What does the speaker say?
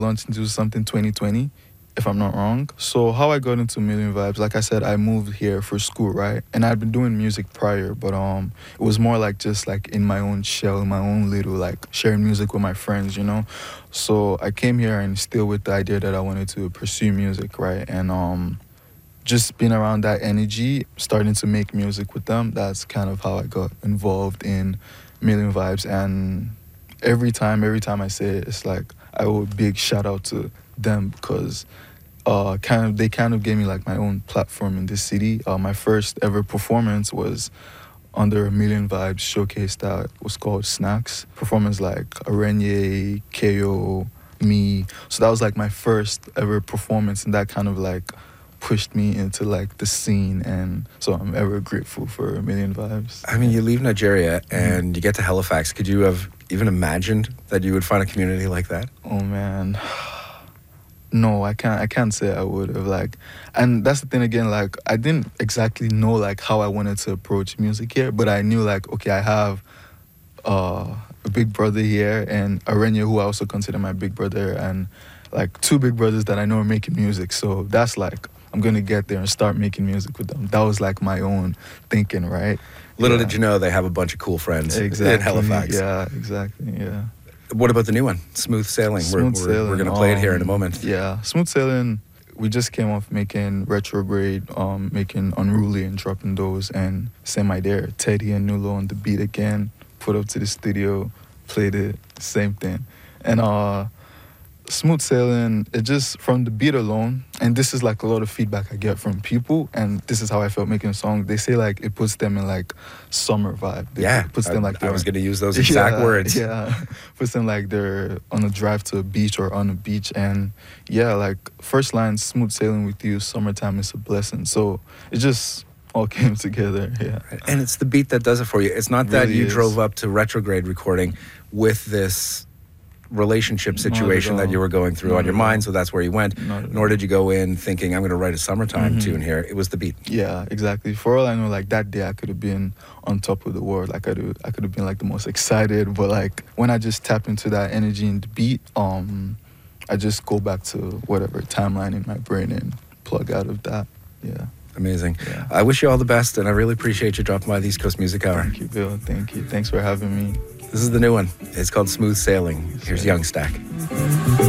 launched into something 2020, if I'm not wrong. So how I got into Million Vibes, like I said, I moved here for school, right? And I'd been doing music prior, but it was more like just like in my own shell, in my own little, like sharing music with my friends, you know? So I came here and still with the idea that I wanted to pursue music, right? And just being around that energy, starting to make music with them, that's kind of how I got involved in Million Vibes. And every time I say it, it's like I owe a big shout out to them because they kind of gave me like my own platform in this city. My first ever performance was under a Million Vibes showcase that was called Snacks. Performance like Arenye, KO, me. So that was like my first ever performance, and that kind of like pushed me into like the scene, and so I'm ever grateful for A Million Vibes. I mean, you leave Nigeria and you get to Halifax. Could you have even imagined that you would find a community like that? Oh man, no, I can't say I would have, like, and that's the thing again, like I didn't exactly know like how I wanted to approach music here, but I knew like, okay, I have a big brother here and Arenye, who I also consider my big brother, and like two big brothers that I know are making music. So that's like, I'm gonna get there and start making music with them. That was like my own thinking, right? Little did you know they have a bunch of cool friends in Halifax. Yeah, exactly, yeah. What about the new one, Smooth Sailing? Smooth Sailing. We're gonna play it here in a moment. Yeah, Smooth Sailing, we just came off making Retrograde, making Unruly and dropping those, and same idea, Teddy and Nulo on the beat again, put up to the studio, played it, same thing. And Smooth Sailing, it just, from the beat alone, and this is like a lot of feedback I get from people, and this is how I felt making a song. They say like it puts them in like summer vibe. It puts them like I was going to use those exact words. Yeah, puts them like they're on a drive to a beach or on a beach, and yeah, like first line, Smooth Sailing with you, summertime is a blessing. So it just all came together, yeah. And it's the beat that does it for you. It's not that Really you is. drove up to Retrograde recording with this relationship situation that you were going through on your mind, so that's where you went. Nor did you go in thinking, I'm going to write a summertime tune here. It was the beat. Yeah, exactly. For all I know, like that day I could have been on top of the world. Like I could have been like the most excited, but like when I just tap into that energy and the beat, I just go back to whatever timeline in my brain and plug out of that. Yeah. Amazing. Yeah. I wish you all the best, and I really appreciate you dropping by the East Coast Music Hour. Thank you, Bill. Thank you. Thanks for having me. This is the new one. It's called Smooth Sailing. Here's Young Stack.